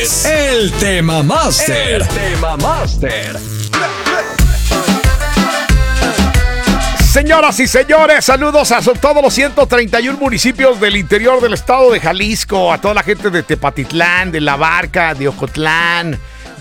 es el Tema Master. El Tema Master. Señoras y señores, saludos a todos los 131 municipios del interior del estado de Jalisco, a toda la gente de Tepatitlán, de La Barca, de Ocotlán,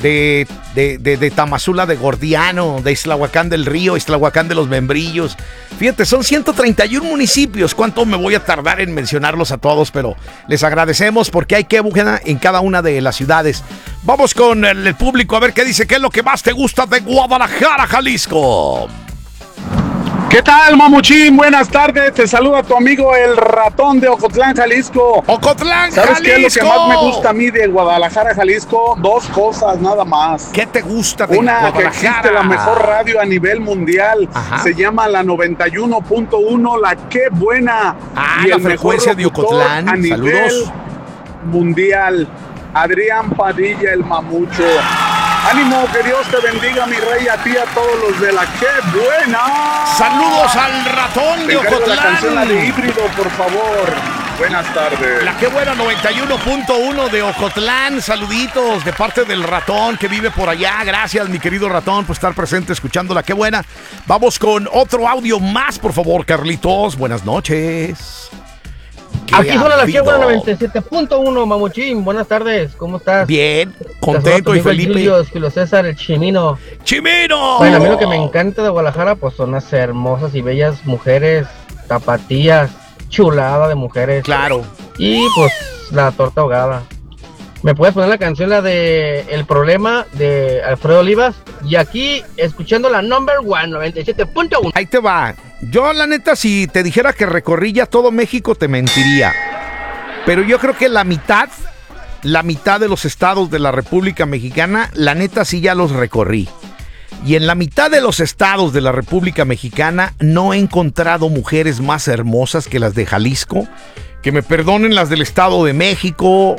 de Tamazula de Gordiano, de Islahuacán del Río, Islahuacán de los Membrillos. Fíjate, son 131 municipios. ¿Cuánto me voy a tardar en mencionarlos a todos? Pero les agradecemos porque hay que buscar en cada una de las ciudades. Vamos con el público a ver qué dice, qué es lo que más te gusta de Guadalajara, Jalisco. ¿Qué tal, Mamuchín? Buenas tardes. Te saluda tu amigo el Ratón de Ocotlán, Jalisco. ¡Ocotlán, ¿Sabes Jalisco! qué es lo que más me gusta a mí de Guadalajara, Jalisco? Dos cosas nada más. ¿Qué te gusta de Una, Guadalajara? que existe la mejor radio a nivel mundial. Ajá. Se llama la 91.1, la Qué Buena. Y la frecuencia de Ocotlán. A nivel Saludos. mundial. Adrián Padilla, el Mamucho. Ánimo, que Dios te bendiga, mi rey, a ti, a todos los de la Qué Buena. Saludos al Ratón de Ocotlán. La canción, la de Híbrido, por favor. Buenas tardes. La Qué Buena 91.1 de Ocotlán. Saluditos de parte del Ratón que vive por allá. Gracias, mi querido Ratón, por estar presente escuchando La Qué Buena. Vamos con otro audio más, por favor, Carlitos. Buenas noches. Aquí suena La Qué Buena 97.1, Mamuchín. Buenas tardes, ¿cómo estás? Bien, contento y Felipe. Julio César, el Chimino. ¡Chimino! Bueno, a mí lo que me encanta de Guadalajara, pues son las hermosas y bellas mujeres, tapatías, chulada de mujeres. Claro. Y pues la torta ahogada. ¿Me puedes poner la canción, la de El Problema, de Alfredo Olivas? Y aquí, escuchando la number one, 97.1. Ahí te va. Yo, la neta, si te dijera que recorrí ya todo México, te mentiría. Pero yo creo que la mitad de los estados de la República Mexicana, la neta, sí ya los recorrí. Y en la mitad de los estados de la República Mexicana no he encontrado mujeres más hermosas que las de Jalisco. Que me perdonen las del Estado de México,